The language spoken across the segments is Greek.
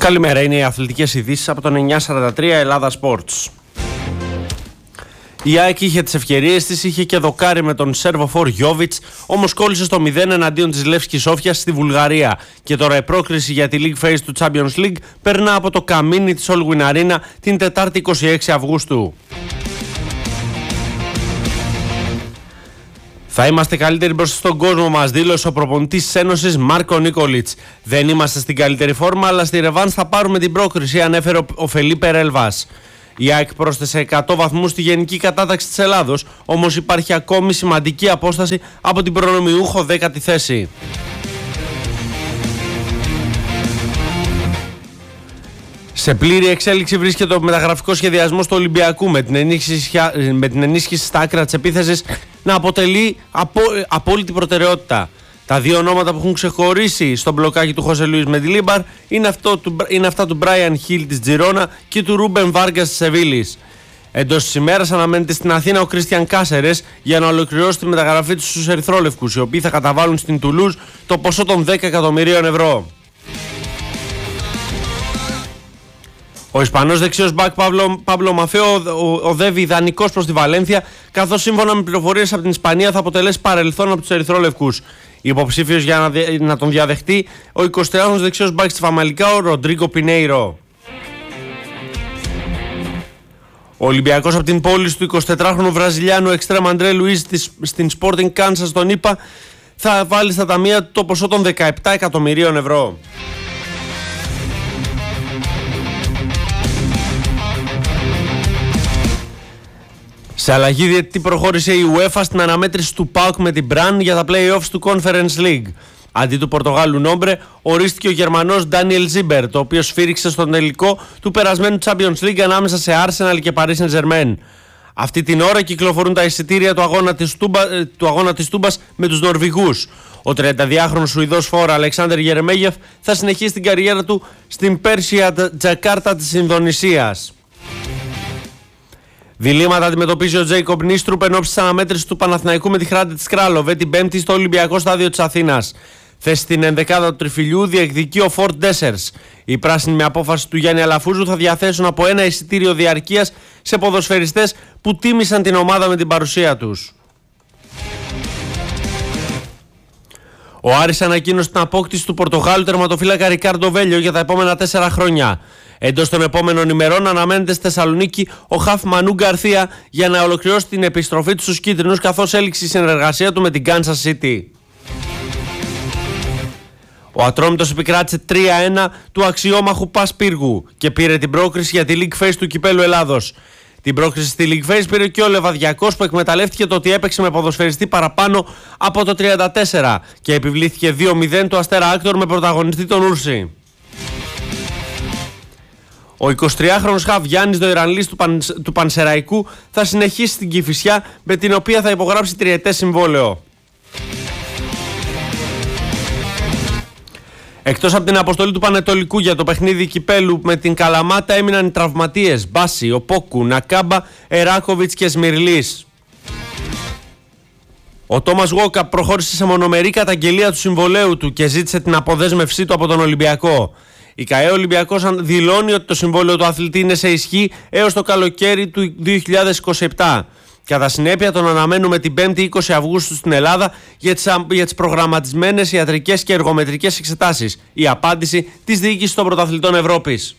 Καλημέρα, είναι οι αθλητικές ειδήσεις από τον 943 Ελλάδα Sports. Η ΑΕΚ είχε τις ευκαιρίες της, είχε και δοκάρι με τον Σέρβο Γιόβιτς, όμως κόλλησε στο 0 εναντίον της Λεύσκης Σόφιας στη Βουλγαρία. Και τώρα η πρόκριση για τη League Phase του Champions League περνά από το καμίνι της All Win Arena την Τετάρτη 26 Αυγούστου. Θα είμαστε καλύτεροι μπροστά στον κόσμο, μας δήλωσε ο προπονητής της Ένωσης Μάρκο Νίκολιτς. Δεν είμαστε στην καλύτερη φόρμα, αλλά στη ρεβάνς θα πάρουμε την πρόκριση, ανέφερε ο Φελίπε Ρέλβας. Η ΑΕΚ πρόσθεσε 100 βαθμούς στη γενική κατάταξη της Ελλάδος, όμως υπάρχει ακόμη σημαντική απόσταση από την προνομιούχο 10η θέση. Σε πλήρη εξέλιξη βρίσκεται ο μεταγραφικός σχεδιασμός του Ολυμπιακού, με την ενίσχυση στα άκρα της επίθεσης να αποτελεί απόλυτη προτεραιότητα. Τα δύο ονόματα που έχουν ξεχωρίσει στο μπλοκάκι του Χωσέ Λουίς Μεντιλίμπαρ είναι αυτά του Μπράιαν Χιλ της Τζιρόνα και του Ρούμπεν Βάργκας της Σεβίλης. Εντός της ημέρας αναμένεται στην Αθήνα ο Κρίστιαν Κάσερες για να ολοκληρώσει τη μεταγραφή του στους Ερυθρόλευκους, οι οποίοι θα καταβάλουν στην Τουλούζ το ποσό των 10 εκατομμυρίων ευρώ. Ο Ισπανός δεξιός μπακ Παύλο Μαφέο οδεύει ιδανικός προς τη Βαλένθια, καθώς σύμφωνα με πληροφορίες από την Ισπανία θα αποτελέσει παρελθόν από τους Ερυθρόλευκους. Υποψήφιος για να τον διαδεχτεί ο 23χρονος δεξιός μπακ στη Φαμαλικά, ο Ροντρίγκο Πινέιρο. Ο Ολυμπιακός από την πόλη του 24χρονου Βραζιλιάνου Εξτρέμ Αντρέ Λουίς στην Sporting Kansas τον ΗΠΑ θα βάλει στα ταμεία το ποσό των 17 εκατομμυρίων ευρώ. Σε αλλαγή διαιτητή προχώρησε η UEFA στην αναμέτρηση του ΠΑΟΚ με την Μπραν για τα play-offs του Conference League. Αντί του Πορτογάλου Νόμπρε, ορίστηκε ο Γερμανός Ντάνιελ Ζίμπερ, το οποίο σφύριξε στον τελικό του περασμένου Champions League ανάμεσα σε Arsenal και Paris Saint-Germain. Αυτή την ώρα κυκλοφορούν τα εισιτήρια του αγώνα της Τούμπας με τους Νορβηγούς. Ο 32χρονος Σουηδός φόρα Αλεξάνδερ Γερεμέγεφ θα συνεχίσει την καριέρα του στην Πέρσια Τζακάρτα της Ινδονησίας. Διλήμματα αντιμετωπίζει ο Τζέικομπ Νίστρουπ εν ώψη της αναμέτρησης του Παναθηναϊκού με τη Χράτη της Κράλοβε την Πέμπτη στο Ολυμπιακό Στάδιο της Αθήνας. Θέση στην ενδεκάδα του τριφυλιού διεκδικεί ο Φορτ Ντέσερς. Οι πράσινοι με απόφαση του Γιάννη Αλαφούζου θα διαθέσουν από ένα εισιτήριο διαρκείας σε ποδοσφαιριστές που τίμησαν την ομάδα με την παρουσία τους. Ο Άρης ανακοίνωσε την απόκτηση του Πορτογάλου τερματοφύλακα Ρικάρντο Βέλιο για τα επόμενα 4 χρόνια. Εντός των επόμενων ημερών αναμένεται στη Θεσσαλονίκη ο Χαφ Μανού Γκαρθία για να ολοκληρώσει την επιστροφή του στους κίτρινους, καθώς έληξε η συνεργασία του με την Kansas City. Ο Ατρόμητος επικράτησε 3-1 του αξιόμαχου Πας Πύργου και πήρε την πρόκριση για τη League Phase του Κυπέλλου Ελλάδος. Την πρόκριση στη League Phase πήρε και ο Λεβαδιακός, που εκμεταλλεύτηκε το ότι έπαιξε με ποδοσφαιριστή παραπάνω από το 34 και επιβλήθηκε 2-0 του Αστέρα Άκτορ με πρωταγωνιστή τον Ούρση. Ο 23χρονος Χαβ Γιάννης Δοϊρανλής του Πανσεραϊκού θα συνεχίσει στην Κηφισιά, με την οποία θα υπογράψει τριετές συμβόλαιο. Εκτός από την αποστολή του Πανετολικού για το παιχνίδι κυπέλου με την Καλαμάτα έμειναν οι τραυματίες Μπάση, Οπόκου, Νακάμπα, Εράκοβιτς και Σμυρλής. Ο Τόμας Γόκα προχώρησε σε μονομερή καταγγελία του συμβολαίου του και ζήτησε την αποδέσμευσή του από τον Ολυμπιακό. Η ΚΑΕ Ολυμπιακός δηλώνει ότι το συμβόλαιο του αθλητή είναι σε ισχύ έως το καλοκαίρι του 2027. Κατά συνέπεια τον αναμένουμε την 5η 20 Αυγούστου στην Ελλάδα για τις προγραμματισμένες ιατρικές και εργομετρικές εξετάσεις. Η απάντηση της διοίκησης των πρωταθλητών Ευρώπης.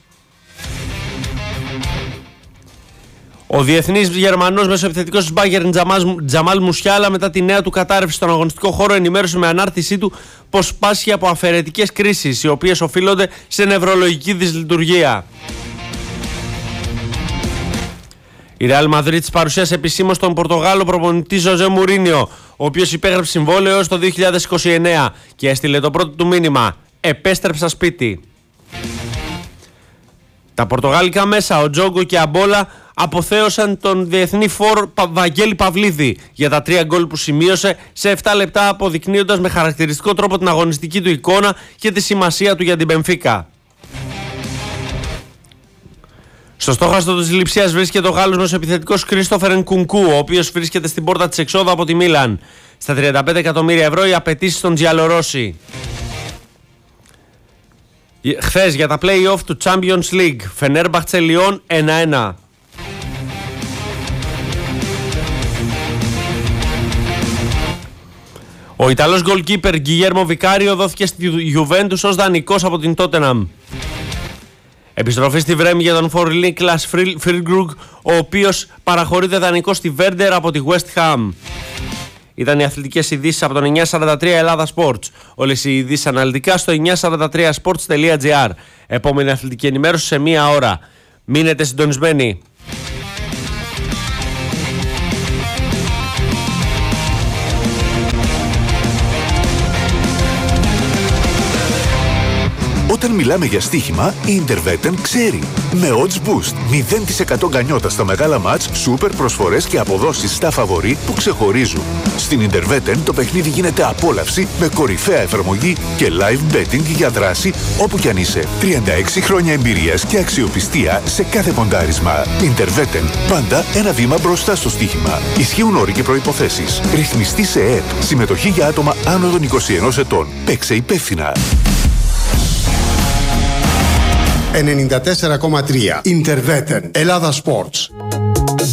Ο διεθνής Γερμανός μεσοεπιθετικός της Bayern Τζαμάλ Μουσιάλα, μετά τη νέα του κατάρρευση στον αγωνιστικό χώρο, ενημέρωσε με ανάρτησή του πως πάσχει από αφαιρετικές κρίσεις, οι οποίες οφείλονται σε νευρολογική δυσλειτουργία. Η Real Madrid παρουσίασε επισήμως τον Πορτογάλο προπονητή Ζωζέ Μουρίνιο, ο οποίος υπέγραψε συμβόλαιο έως το 2029 και έστειλε το πρώτο του μήνυμα: «Επέστρεψα σπίτι». Τα πορτογάλικα μέσα, ο Τζόγκο και Αμπόλα, αποθέωσαν τον διεθνή φορ Βαγγέλη Παυλίδη για τα 3 γκολ που σημείωσε σε 7 λεπτά, αποδεικνύοντας με χαρακτηριστικό τρόπο την αγωνιστική του εικόνα και τη σημασία του για την Μπενφίκα. Στο στόχαστρο της Λειψίας βρίσκεται ο Γάλλος μεσοεπιθετικός Κρίστοφερ Νκουνκού, ο οποίος βρίσκεται στην πόρτα της εξόδου από τη Μίλαν. Στα 35 εκατομμύρια ευρώ οι απαιτήσεις των Τζιαλορόσι. Χθες για τα play-off του Champions League, Φενέρμπαχτσε Λιόν 1-1. Ο Ιταλός γκολκίπερ Γκιγέρμο Βικάριο δόθηκε στη Juventus ως δανεικός από την Tottenham. Επιστροφή στη Βρέμη για τον Φορ Νίκλας Φίργκρουγκ, ο οποίος παραχωρείται δανεικός στη Βέρντερ από τη West Ham. Ήταν οι αθλητικές ειδήσεις από τον 943 Ελλάδα Sports. Όλες οι ειδήσεις αναλυτικά στο 943sports.gr. Επόμενη αθλητική ενημέρωση σε μία ώρα. Μείνετε συντονισμένοι. Όταν μιλάμε για στοίχημα, η Interveten ξέρει. Με Odds Boost, 0% γκανιότα στα μεγάλα μάτς, σούπερ προσφορές και αποδόσεις στα φαβορί που ξεχωρίζουν. Στην Interveten το παιχνίδι γίνεται απόλαυση με κορυφαία εφαρμογή και live betting για δράση όπου κι αν είσαι. 36 χρόνια εμπειρίας και αξιοπιστία σε κάθε ποντάρισμα. Interveten, πάντα ένα βήμα μπροστά στο στοίχημα. Ισχύουν όροι και προϋποθέσεις. Ρυθμιστή σε ΕΕΠ. Συμμετοχή για άτομα άνω των 21 ετών. Παίξε υπεύθυνα. 94,3 Interveten Ελλάδα Sports.